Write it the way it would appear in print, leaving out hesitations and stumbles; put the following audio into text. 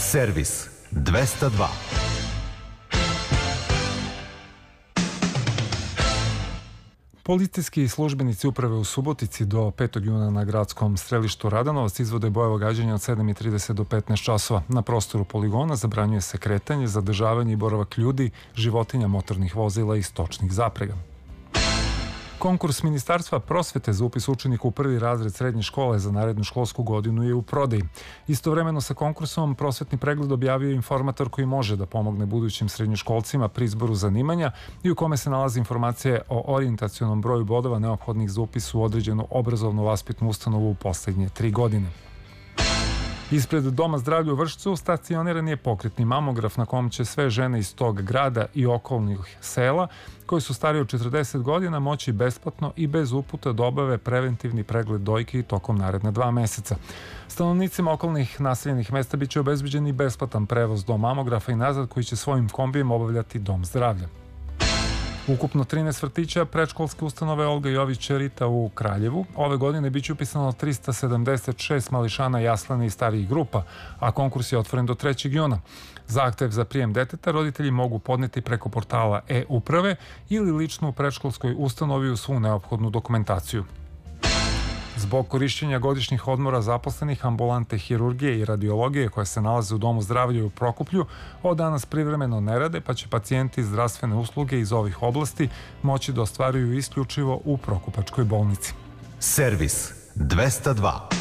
Servis 202. Policijski službenici uprave u Subotici do 5. juna na gradskom strelištu Radanovac izvode bojeva gađanja od 7:30 do 15 časova. Na prostoru poligona zabranjuje se kretanje, zadržavanje i boravak ljudi, životinja, motornih vozila i stočnih zaprega. Konkurs Ministarstva prosvete za upis učenika u prvi razred srednje škole za narednu školsku godinu je u prodaji. Istovremeno sa konkursom prosvetni pregled objavio informator koji može da pomogne budućim srednjoškolcima pri izboru zanimanja i u kome se nalaze informacije o orijentacionom broju bodova neophodnih za upis u određenu obrazovno-vaspitnu ustanovu u poslednje 3 godine. Ispred Doma zdravlja u Vršcu stacioniran je pokretni mamograf na kom će sve žene iz tog grada i okolnih sela koji su stariji od 40 godina moći besplatno i bez uputa da obave preventivni pregled dojke tokom naredne 2 meseca. Stanovnicima okolnih naseljenih mesta biće obezbeđen i besplatan prevoz do mamografa i nazad koji će svojim kombijem obavljati Dom zdravlja. Ukupno 13 vrtića predškolske ustanove Olga Jović Čerita u Kraljevu. Ove godine biće upisano 376 mališana, jaslane i starijih grupa, a konkurs je otvoren do 3. juna. Zahtev za prijem deteta roditelji mogu podneti preko portala e-uprave ili lično u predškolskoj ustanovi uz svu neophodnu dokumentaciju. Zbog korišćenja godišnjih odmora zaposlenih ambulante hirurgije i radiologije koje se nalaze u Domu zdravlja u Prokuplju od danas privremeno ne rade, pa će pacijenti zdravstvene usluge iz ovih oblasti moći da ostvaruju isključivo u Prokupačkoj bolnici. Servis 202.